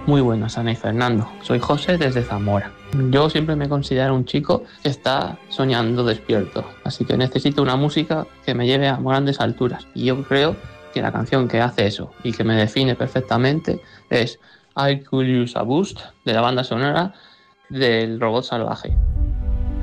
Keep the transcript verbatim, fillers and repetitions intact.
Muy buenas, Ana y Fernando. Soy José desde Zamora. Yo siempre me considero un chico que está soñando despierto, así que necesito una música que me lleve a grandes alturas. Y yo creo que la canción que hace eso y que me define perfectamente es I Could Use a Boost, de la banda sonora del Robot Salvaje.